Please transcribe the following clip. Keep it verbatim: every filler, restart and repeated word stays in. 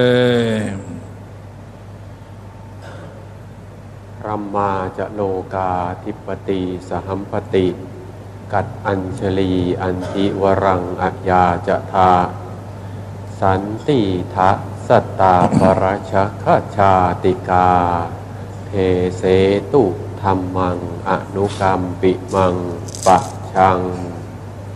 เอรัมมาจะโลกาธิปติสหัมปติกัดอัญชลีอันติวรังอัจยาจะทาสันติทะสัตตาปรชคชาติกาเทเสตุธรรมังอนุกรรมปิมังปะชัง